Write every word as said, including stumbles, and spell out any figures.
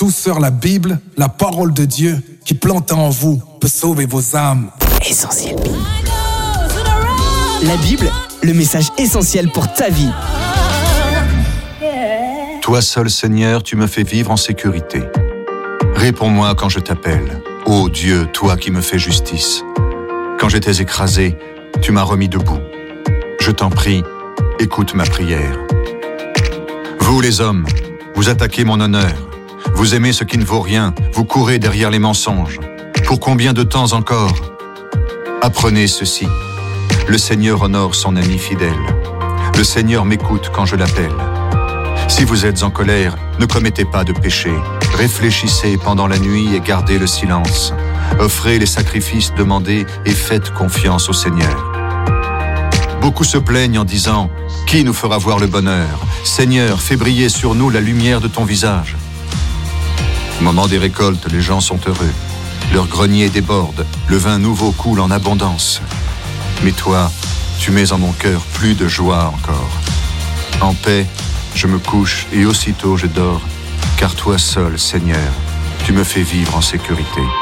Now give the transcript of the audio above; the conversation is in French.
douceur la Bible, la parole de Dieu qui plante en vous peut sauver vos âmes. Essentiel Bible. La Bible, le message essentiel pour ta vie. Toi seul, Seigneur, tu me fais vivre en sécurité. Réponds-moi quand je t'appelle. Ô Dieu, toi qui me fais justice. Quand j'étais écrasé, tu m'as remis debout. Je t'en prie, écoute ma prière. Vous les hommes, vous attaquez mon honneur. Vous aimez ce qui ne vaut rien, vous courez derrière les mensonges. Pour combien de temps encore ? Apprenez ceci. Le Seigneur honore son ami fidèle. Le Seigneur m'écoute quand je l'appelle. Si vous êtes en colère, ne commettez pas de péché. Réfléchissez pendant la nuit et gardez le silence. Offrez les sacrifices demandés et faites confiance au Seigneur. Beaucoup se plaignent en disant « Qui nous fera voir le bonheur ? Seigneur, fais briller sur nous la lumière de ton visage. » Au moment des récoltes, les gens sont heureux. Leur grenier déborde, le vin nouveau coule en abondance. Mais toi, tu mets en mon cœur plus de joie encore. En paix, je me couche et aussitôt je dors, car toi seul, Seigneur, tu me fais vivre en sécurité.